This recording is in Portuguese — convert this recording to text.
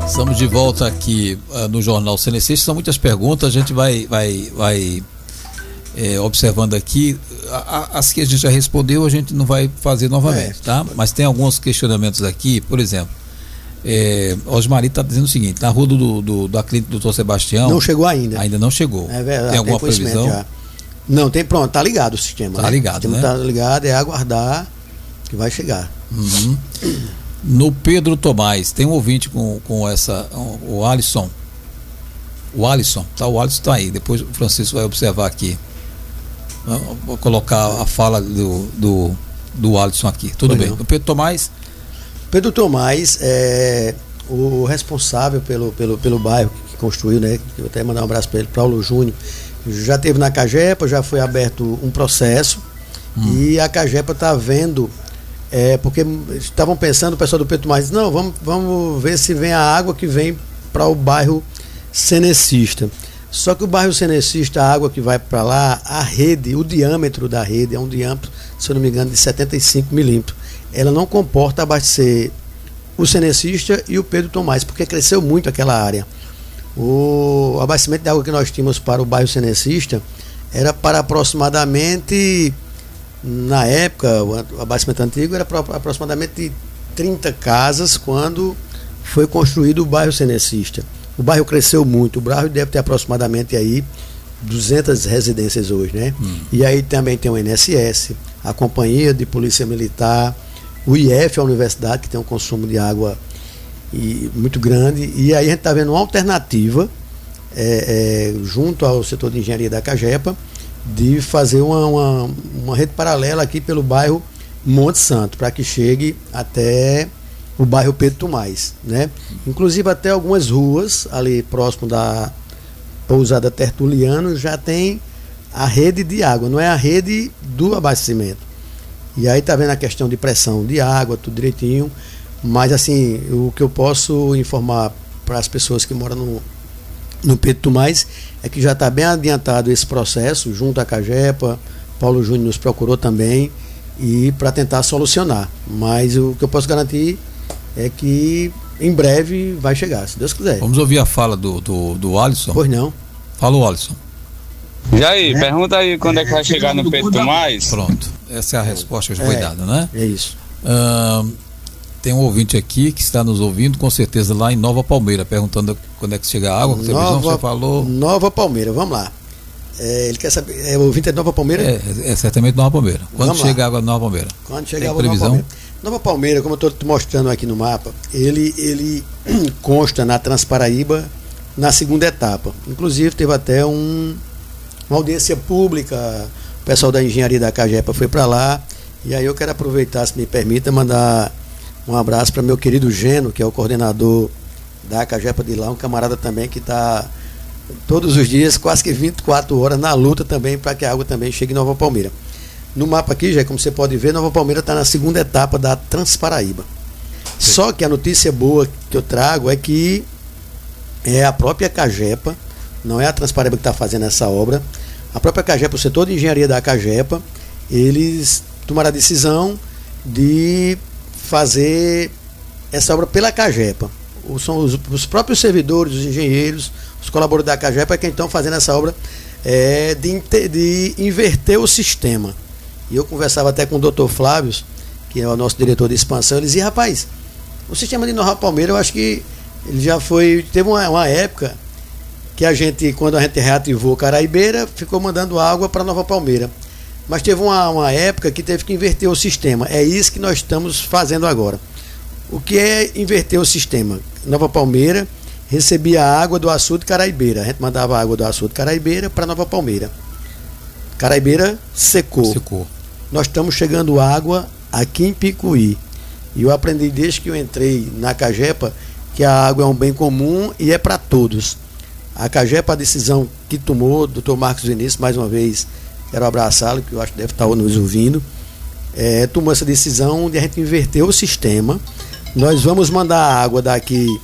Estamos de volta aqui no Jornal CNC. São muitas perguntas, a gente vai observando aqui. As que a gente já respondeu, a gente não vai fazer novamente, tá? Mas tem alguns questionamentos aqui, por exemplo. Osmari está dizendo o seguinte: na rua da clínica do Dr. Sebastião. Não chegou ainda. Ainda não chegou. É verdade. Tem alguma previsão? Já. Não, tem, pronto, tá ligado o sistema. Tá ligado, né? Tá ligado, é aguardar que vai chegar. Uhum. No Pedro Tomás, tem um ouvinte com o Alisson. O Alisson tá aí. Depois o Francisco vai observar aqui. Vou colocar a fala do Alisson aqui. Tudo bem. No Pedro Tomás. Pedro Tomás é o responsável pelo bairro que construiu, né? Eu até mandar um abraço para ele, Paulo Júnior. Já teve na Cagepa, já foi aberto um processo e a Cagepa está vendo, porque estavam pensando, o pessoal do Pedro Tomás, não, vamos ver se vem a água que vem para o bairro Cenecista. Só que o bairro Cenecista, a água que vai para lá, a rede, o diâmetro da rede é um diâmetro, se eu não me engano, de 75 milímetros. Ela não comporta abastecer o Cenecista e o Pedro Tomás, porque cresceu muito aquela área. O abastecimento de água que nós tínhamos para o bairro Cenecista era para aproximadamente, na época, o abastecimento antigo era para aproximadamente 30 casas quando foi construído o bairro Cenecista. O bairro cresceu muito, o bairro deve ter aproximadamente aí 200 residências hoje, né? E aí também tem o INSS, a Companhia de Polícia Militar, o IF, a universidade, que tem um consumo de água muito grande, e aí a gente está vendo uma alternativa junto ao setor de engenharia da Cagepa de fazer uma rede paralela aqui pelo bairro Monte Santo, para que chegue até o bairro Pedro Tomás, né? Inclusive até algumas ruas ali próximo da Pousada Tertuliano já tem a rede de água, não é a rede do abastecimento. E aí está vendo a questão de pressão de água, tudo direitinho. Mas assim, o que eu posso informar para as pessoas que moram no Pedro Tomás é que já está bem adiantado esse processo, junto à Cagepa, Paulo Júnior nos procurou também, e para tentar solucionar. Mas o que eu posso garantir é que em breve vai chegar, se Deus quiser. Vamos ouvir a fala do Alisson? Pois não. Fala o Alisson. Jair, pergunta aí quando é que vai chegar no Pedro Tomás. Pronto, essa é a resposta que já foi dada, né? É isso. Tem um ouvinte aqui que está nos ouvindo, com certeza, lá em Nova Palmeira, perguntando quando é que chega a água. Você falou. Nova Palmeira, vamos lá. Ele quer saber. O ouvinte é de Nova Palmeira? É certamente Nova Palmeira. Quando chega a água de Nova Palmeira? Quando chega a água de Nova Palmeira. Nova Palmeira, como eu estou te mostrando aqui no mapa, ele consta na Transparaíba na segunda etapa. Inclusive, teve até uma audiência pública. O pessoal da engenharia da Cagepa foi para lá. E aí eu quero aproveitar, se me permita, mandar um abraço para meu querido Geno, que é o coordenador da Cagepa de lá, um camarada também que está todos os dias, quase que 24 horas, na luta também para que a água também chegue em Nova Palmeira. No mapa aqui, já como você pode ver, Nova Palmeira está na segunda etapa da Transparaíba. Sim. Só que a notícia boa que eu trago é que é a própria Cagepa, não é a Transparaíba que está fazendo essa obra, a própria Cagepa, o setor de engenharia da Cagepa, eles tomaram a decisão de fazer essa obra pela Cagepa. São os próprios servidores, os engenheiros, os colaboradores da Cagepa que estão fazendo essa obra de inverter o sistema. E eu conversava até com o Dr. Flávio, que é o nosso diretor de expansão, ele dizia, rapaz, o sistema de Nova Palmeira, eu acho que ele já foi, teve uma época que quando a gente reativou Caraibeira, ficou mandando água para Nova Palmeira. Mas teve uma época que teve que inverter o sistema. É isso que nós estamos fazendo agora. O que é inverter o sistema? Nova Palmeira recebia água do açude Caraibeira. A gente mandava água do açude Caraibeira para Nova Palmeira. Caraibeira secou. Nós estamos chegando água aqui em Picuí. E eu aprendi desde que eu entrei na Cagepa que a água é um bem comum e é para todos. A Cagepa, a decisão que tomou, Dr. Marcos Vinícius, mais uma vez, quero abraçá-lo, que eu acho que deve estar nos ouvindo, tomou essa decisão de a gente inverter o sistema. Nós vamos mandar a água daqui